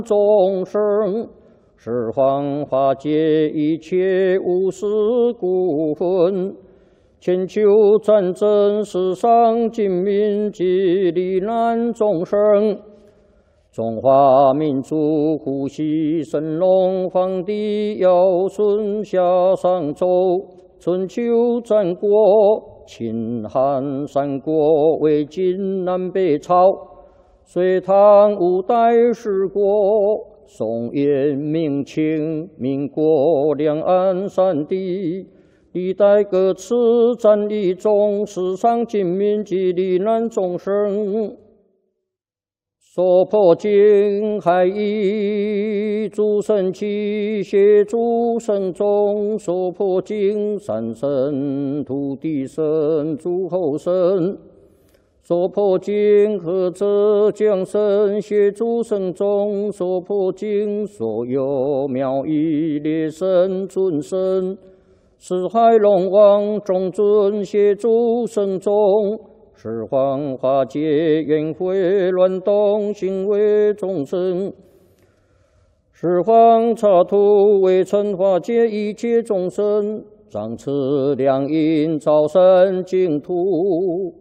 众生，十方化解一切无私故分。千秋战争，世上尽民及罹难众生。中华民族呼吸神龙，皇帝尧舜夏商周，春秋战国，秦汉三国，魏晋南北朝，隋唐五代十国，宋元明清，民国两岸三地，历代各次战役中，世上尽民及罹难众生。说破经海义，诸神奇，协诸神众。说破经山神、土地神、诸候神。说破经何者降神，协诸神众。说破经所有妙义列神尊神，四海龙王众尊，协诸神众。十方化解冤会乱动行为众生，十方刹土为尘化解一切众生，掌持良因造生净土。